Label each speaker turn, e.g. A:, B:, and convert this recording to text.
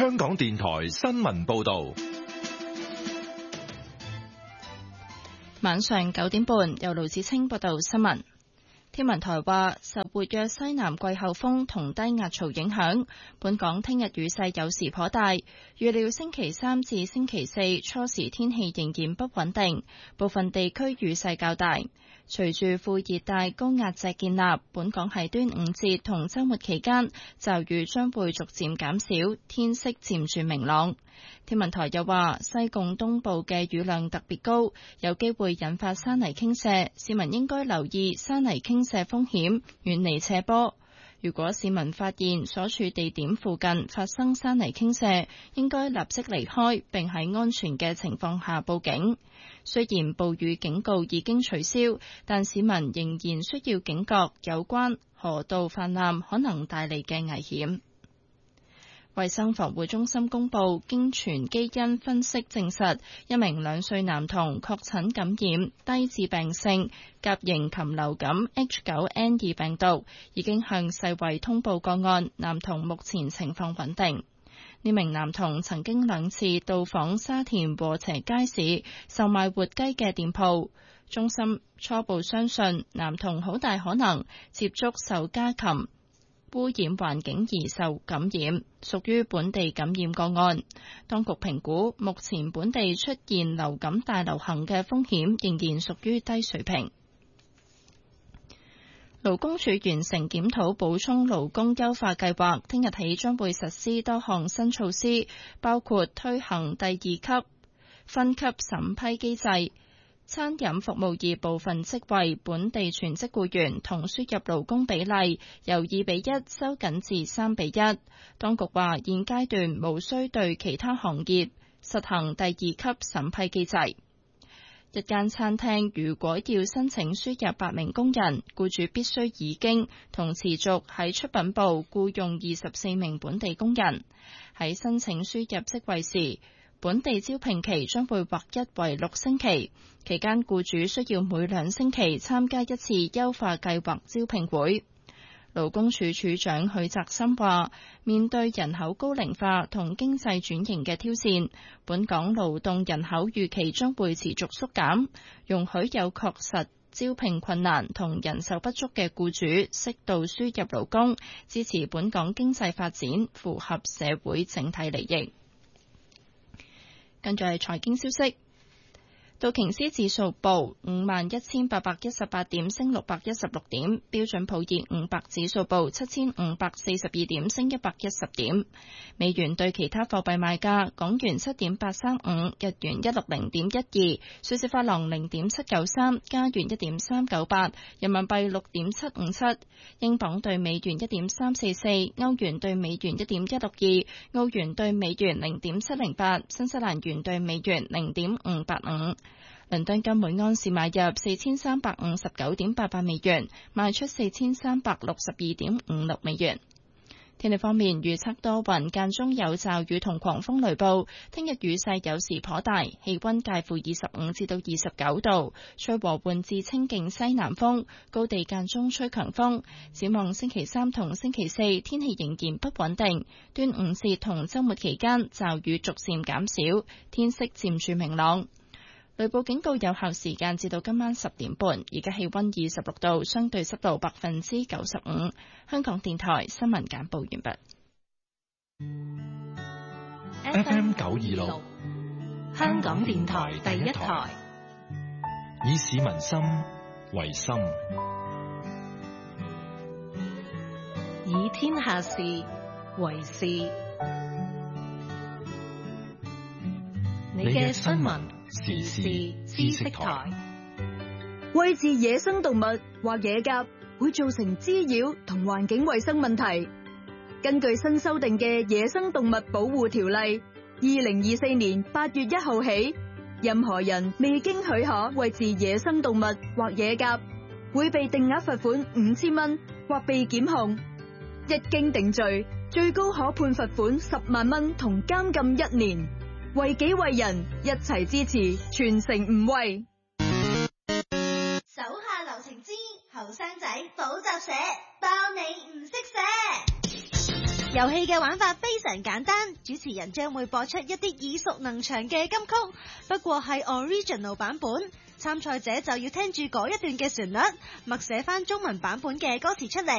A: 香港電台新聞報道。
B: 晚上9點半，由盧子清報道新聞。天文台話，受活躍西南季候風同低壓槽影響，本港聽日雨勢有時頗大，預料星期三至星期四初時天氣仍然不穩定，部分地區雨勢較大。隨住副熱帶高壓脊建立，本港喺端午節同週末期間驟雨將會逐漸減少，天色漸轉明朗。天文台又話，西貢東部嘅雨量特別高，有機會引發山泥傾瀉，市民應該留意山泥傾瀉風險，遠離斜坡。如果市民發現所處地點附近發生山泥傾瀉，應該立即離開，並喺安全嘅情況下報警。雖然暴雨警告已經取消，但市民仍然需要警覺有關河道泛濫可能帶嚟嘅危險。衛生防護中心公布，經全基因分析證實，一名2歲男童確診感染低致病性甲型禽流感 H9N2 病毒，已經向世衛通報個案，男童目前情況穩定。呢名男童曾經2次到訪沙田禾輋街市售賣活雞嘅店鋪，中心初步相信男童好大可能接觸受家禽污染環境而受感染，屬於本地感染個案。當局評估，目前本地出現流感大流行嘅風險仍然屬於低水平。勞工處完成檢討補充勞工優化計劃，聽日起將會實施多項新措施，包括推行第2級分級審批機制。餐飲服務業部分職位本地全職僱員同輸入勞工比例由2:1收緊至3:1。當局話現階段無需對其他行業實行第2級審批機制。一間餐廳如果要申請輸入8名工人，僱主必須已經同持續喺出品部僱用24名本地工人。喺申請輸入職位時，本地招聘期將會劃一為6星期，期間僱主需要每2星期參加一次優化計劃招聘會。勞工處處長許澤森話，面對人口高齡化同經濟轉型嘅挑戰，本港勞動人口預期將會持續縮減，容許有確實招聘困難同人手不足嘅僱主適度輸入勞工，支持本港經濟發展，符合社會整體利益。跟住係財經消息，道瓊斯指數報51,818點，升616點；標準普爾500指數報7,542點，升110點。美元對其他貨幣賣價：港元7.835，日元160.12，瑞士法郎0.793，加元1.398，人民幣6.757，英鎊對美元1.344，歐元對美元1.162，澳元對美元0.708，新西蘭元對美元0.585。倫敦金每安士買入4359.88美元，賣出4362.56美元。天氣方面，預測多雲，間中有驟雨同狂風雷暴。聽日雨勢有時頗大，氣溫介乎25至到29度，吹和緩至清勁西南風，高地間中吹強風。展望星期三同星期四，天氣仍然不穩定。端午節同週末期間，驟雨逐漸減少，天色漸轉明朗。雷暴警告有效時間至到今晚10點半，而家氣溫26度，相對濕度95%。香港電台新聞簡報完畢。
A: FM 926，
C: 香港電台第一台，
A: 以市民心為心，
C: 以天下事為事。你嘅新聞時事知識台，
D: 餵飼野生動物或野鴿會造成滋擾同環境衛生問題。根據新修訂嘅《野生動物保護條例》，2024年8月1號起，任何人未經許可餵飼野生動物或野鴿，會被定額罰款5000蚊或被檢控。一經定罪，最高可判罰款10萬蚊同監禁1年。為己為人，一齊支持，全城唔餵。
E: 手下留情之後生仔補習社，包你唔識寫。
F: 遊戲嘅玩法非常簡單，主持人將會播出一啲耳熟能詳嘅金曲，不過係 original 版本。參賽者就要聽住嗰一段嘅旋律，默寫翻中文版本嘅歌詞出嚟。